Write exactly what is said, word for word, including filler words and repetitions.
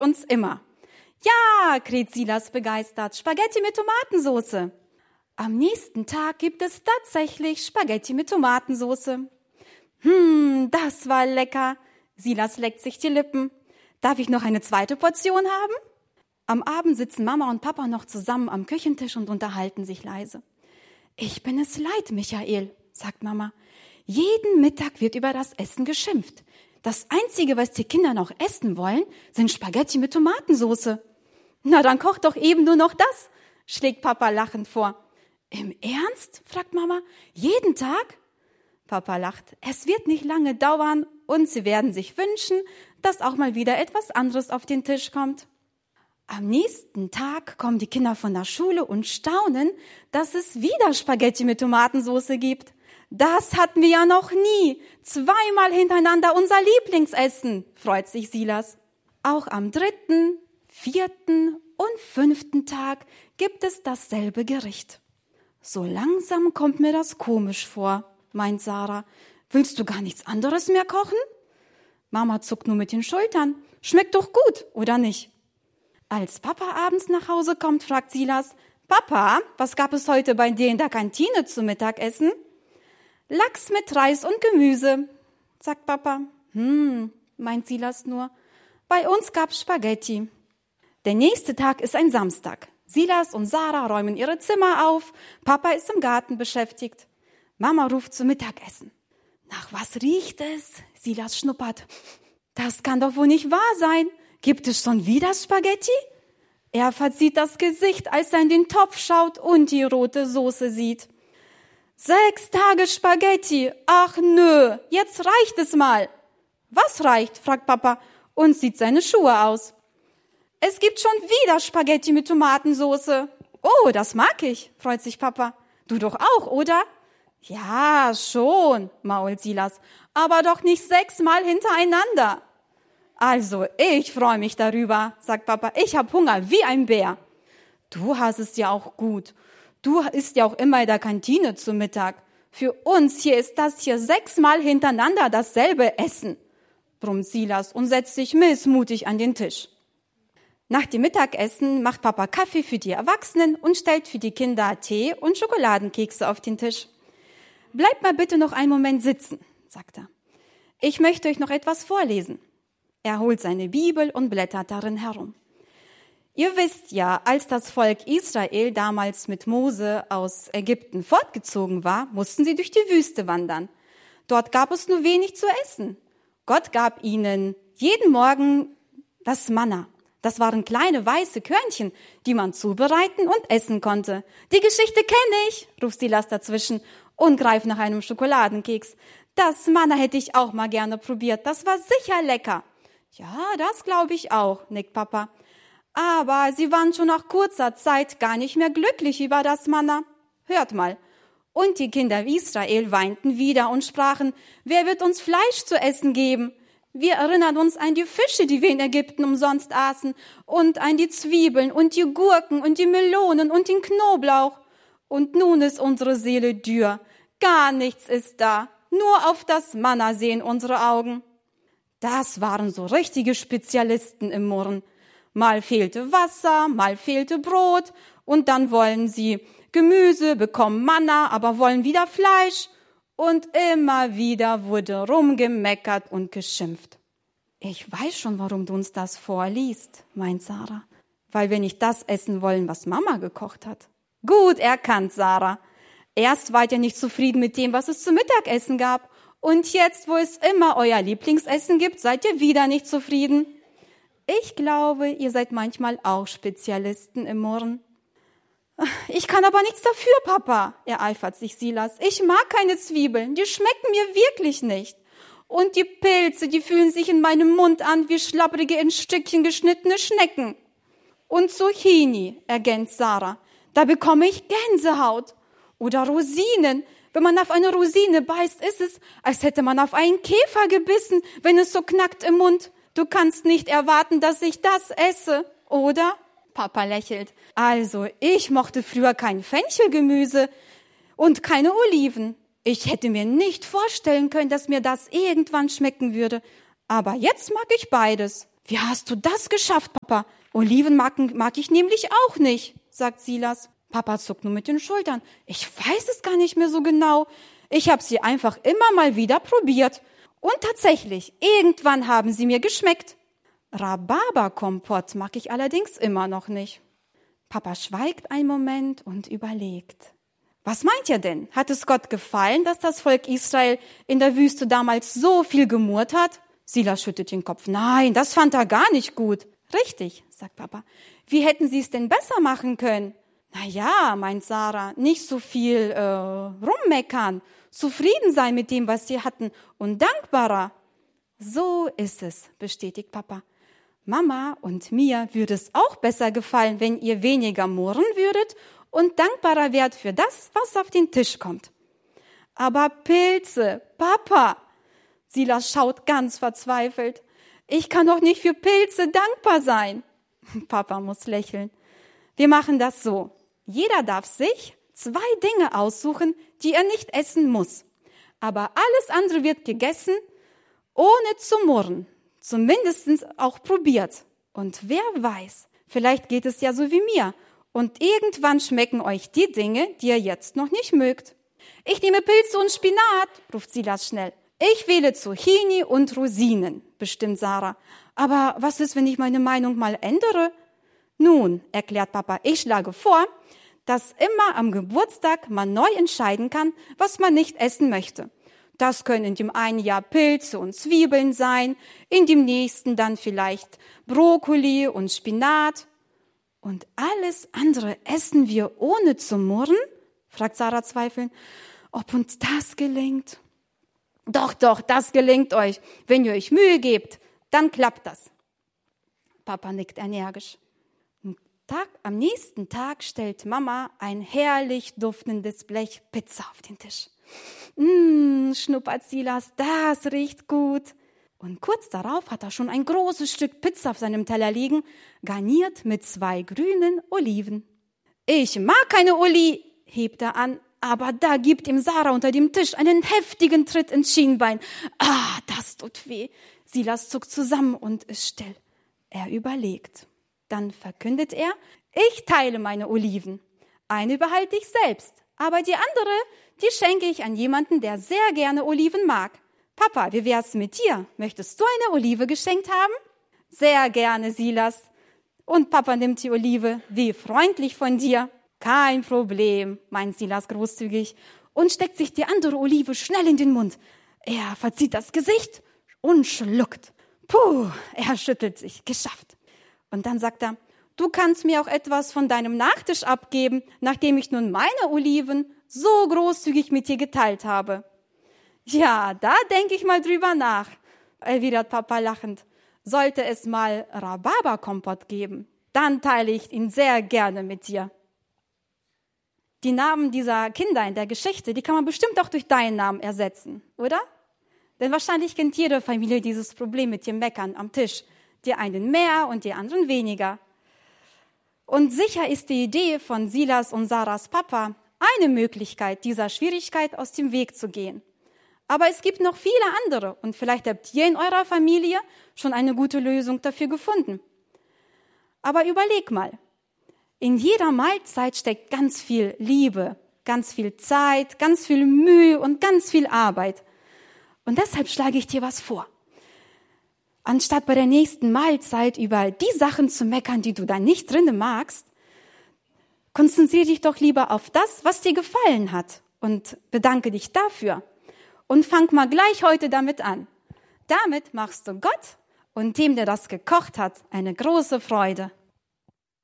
uns immer. Ja, kräht Silas begeistert, Spaghetti mit Tomatensauce. Am nächsten Tag gibt es tatsächlich Spaghetti mit Tomatensauce. Hm, das war lecker. Silas leckt sich die Lippen. Darf ich noch eine zweite Portion haben? Am Abend sitzen Mama und Papa noch zusammen am Küchentisch und unterhalten sich leise. Ich bin es leid, Michael, sagt Mama. Jeden Mittag wird über das Essen geschimpft. Das Einzige, was die Kinder noch essen wollen, sind Spaghetti mit Tomatensauce. Na, dann koch doch eben nur noch das, schlägt Papa lachend vor. Im Ernst? Fragt Mama. Jeden Tag? Papa lacht. Es wird nicht lange dauern und sie werden sich wünschen, dass auch mal wieder etwas anderes auf den Tisch kommt. Am nächsten Tag kommen die Kinder von der Schule und staunen, dass es wieder Spaghetti mit Tomatensauce gibt. Das hatten wir ja noch nie. Zweimal hintereinander unser Lieblingsessen, freut sich Silas. Auch am dritten, vierten und fünften Tag gibt es dasselbe Gericht. So langsam kommt mir das komisch vor, meint Sarah. Willst du gar nichts anderes mehr kochen? Mama zuckt nur mit den Schultern. Schmeckt doch gut, oder nicht? Als Papa abends nach Hause kommt, fragt Silas, Papa, was gab es heute bei dir in der Kantine zum Mittagessen? Lachs mit Reis und Gemüse, sagt Papa. Hm, meint Silas nur. Bei uns gab's Spaghetti. Der nächste Tag ist ein Samstag. Silas und Sarah räumen ihre Zimmer auf. Papa ist im Garten beschäftigt. Mama ruft zum Mittagessen. Nach was riecht es? Silas schnuppert. Das kann doch wohl nicht wahr sein. Gibt es schon wieder Spaghetti? Er verzieht das Gesicht, als er in den Topf schaut und die rote Soße sieht. Sechs Tage Spaghetti. Ach nö, jetzt reicht es mal. Was reicht? Fragt Papa und zieht seine Schuhe aus. Es gibt schon wieder Spaghetti mit Tomatensauce. Oh, das mag ich, freut sich Papa. Du doch auch, oder? Ja, schon, mault Silas, aber doch nicht sechsmal hintereinander. Also, ich freue mich darüber, sagt Papa. Ich hab Hunger wie ein Bär. Du hast es ja auch gut. Du isst ja auch immer in der Kantine zu Mittag. Für uns hier ist das hier sechsmal hintereinander dasselbe Essen, brummt Silas und setzt sich missmutig an den Tisch. Nach dem Mittagessen macht Papa Kaffee für die Erwachsenen und stellt für die Kinder Tee und Schokoladenkekse auf den Tisch. Bleibt mal bitte noch einen Moment sitzen, sagt er. Ich möchte euch noch etwas vorlesen. Er holt seine Bibel und blättert darin herum. Ihr wisst ja, als das Volk Israel damals mit Mose aus Ägypten fortgezogen war, mussten sie durch die Wüste wandern. Dort gab es nur wenig zu essen. Gott gab ihnen jeden Morgen das Manna. Das waren kleine weiße Körnchen, die man zubereiten und essen konnte. Die Geschichte kenne ich, ruft Silas dazwischen und greift nach einem Schokoladenkeks. Das Manna hätte ich auch mal gerne probiert. Das war sicher lecker. Ja, das glaube ich auch, nickt Papa. Aber sie waren schon nach kurzer Zeit gar nicht mehr glücklich über das Manna. Hört mal. Und die Kinder Israel weinten wieder und sprachen, wer wird uns Fleisch zu essen geben? Wir erinnern uns an die Fische, die wir in Ägypten umsonst aßen, und an die Zwiebeln und die Gurken und die Melonen und den Knoblauch. Und nun ist unsere Seele dürr. Gar nichts ist da. Nur auf das Manna sehen unsere Augen. Das waren so richtige Spezialisten im Murren. Mal fehlte Wasser, mal fehlte Brot und dann wollen sie Gemüse, bekommen Manna, aber wollen wieder Fleisch und immer wieder wurde rumgemeckert und geschimpft. Ich weiß schon, warum du uns das vorliest, meint Sarah, weil wir nicht das essen wollen, was Mama gekocht hat. Gut erkannt, Sarah. Erst wart ihr nicht zufrieden mit dem, was es zum Mittagessen gab und jetzt, wo es immer euer Lieblingsessen gibt, seid ihr wieder nicht zufrieden. Ich glaube, ihr seid manchmal auch Spezialisten im Murren. Ich kann aber nichts dafür, Papa, ereifert sich Silas. Ich mag keine Zwiebeln, die schmecken mir wirklich nicht. Und die Pilze, die fühlen sich in meinem Mund an wie schlapprige, in Stückchen geschnittene Schnecken. Und Zucchini, ergänzt Sarah, da bekomme ich Gänsehaut. Oder Rosinen. Wenn man auf eine Rosine beißt, ist es, als hätte man auf einen Käfer gebissen, wenn es so knackt im Mund. Du kannst nicht erwarten, dass ich das esse, oder? Papa lächelt. Also, ich mochte früher kein Fenchelgemüse und keine Oliven. Ich hätte mir nicht vorstellen können, dass mir das irgendwann schmecken würde. Aber jetzt mag ich beides. Wie hast du das geschafft, Papa? Oliven mag, mag ich nämlich auch nicht, sagt Silas. Papa zuckt nur mit den Schultern. Ich weiß es gar nicht mehr so genau. Ich habe sie einfach immer mal wieder probiert. Und tatsächlich, irgendwann haben sie mir geschmeckt. Rhabarberkompott mag ich allerdings immer noch nicht. Papa schweigt einen Moment und überlegt. Was meint ihr denn? Hat es Gott gefallen, dass das Volk Israel in der Wüste damals so viel gemurrt hat? Silas schüttet den Kopf. Nein, das fand er gar nicht gut. Richtig, sagt Papa. Wie hätten sie es denn besser machen können? Na ja, meint Sarah, nicht so viel äh, rummeckern, zufrieden sein mit dem, was sie hatten und dankbarer. So ist es, bestätigt Papa. Mama und mir würde es auch besser gefallen, wenn ihr weniger murren würdet und dankbarer wärt für das, was auf den Tisch kommt. Aber Pilze, Papa! Silas schaut ganz verzweifelt. Ich kann doch nicht für Pilze dankbar sein. Papa muss lächeln. Wir machen das so. Jeder darf sich zwei Dinge aussuchen, die er nicht essen muss. Aber alles andere wird gegessen, ohne zu murren. Zumindest auch probiert. Und wer weiß, vielleicht geht es ja so wie mir. Und irgendwann schmecken euch die Dinge, die ihr jetzt noch nicht mögt. Ich nehme Pilze und Spinat, ruft Silas schnell. Ich wähle Zucchini und Rosinen, bestimmt Sarah. Aber was ist, wenn ich meine Meinung mal ändere? Nun, erklärt Papa, ich schlage vor, dass immer am Geburtstag man neu entscheiden kann, was man nicht essen möchte. Das können in dem einen Jahr Pilze und Zwiebeln sein, in dem nächsten dann vielleicht Brokkoli und Spinat. Und alles andere essen wir ohne zu murren? Fragt Sarah zweifelnd. Ob uns das gelingt? Doch, doch, das gelingt euch. Wenn ihr euch Mühe gebt, dann klappt das. Papa nickt energisch. Am, Tag, am nächsten Tag stellt Mama ein herrlich duftendes Blech Pizza auf den Tisch. Mmm, schnuppert Silas, das riecht gut. Und kurz darauf hat er schon ein großes Stück Pizza auf seinem Teller liegen, garniert mit zwei grünen Oliven. Ich mag keine Oli, hebt er an, aber da gibt ihm Sarah unter dem Tisch einen heftigen Tritt ins Schienbein. Ah, das tut weh. Silas zuckt zusammen und ist still. Er überlegt. Dann verkündet er, ich teile meine Oliven. Eine behalte ich selbst, aber die andere, die schenke ich an jemanden, der sehr gerne Oliven mag. Papa, wie wär's mit dir? Möchtest du eine Olive geschenkt haben? Sehr gerne, Silas. Und Papa nimmt die Olive. Wie freundlich von dir. Kein Problem, meint Silas großzügig und steckt sich die andere Olive schnell in den Mund. Er verzieht das Gesicht und schluckt. Puh, er schüttelt sich. Geschafft. Und dann sagt er, du kannst mir auch etwas von deinem Nachtisch abgeben, nachdem ich nun meine Oliven so großzügig mit dir geteilt habe. Ja, da denke ich mal drüber nach, erwidert Papa lachend. Sollte es mal Rhabarberkompott geben, dann teile ich ihn sehr gerne mit dir. Die Namen dieser Kinder in der Geschichte, die kann man bestimmt auch durch deinen Namen ersetzen, oder? Denn wahrscheinlich kennt jede Familie dieses Problem mit dem Meckern am Tisch. Die einen mehr und die anderen weniger. Und sicher ist die Idee von Silas und Sarahs Papa eine Möglichkeit, dieser Schwierigkeit aus dem Weg zu gehen. Aber es gibt noch viele andere und vielleicht habt ihr in eurer Familie schon eine gute Lösung dafür gefunden. Aber überleg mal, in jeder Mahlzeit steckt ganz viel Liebe, ganz viel Zeit, ganz viel Mühe und ganz viel Arbeit. Und deshalb schlage ich dir was vor. Anstatt bei der nächsten Mahlzeit über die Sachen zu meckern, die du da nicht drinne magst, konzentriere dich doch lieber auf das, was dir gefallen hat und bedanke dich dafür. Und fang mal gleich heute damit an. Damit machst du Gott und dem, der das gekocht hat, eine große Freude.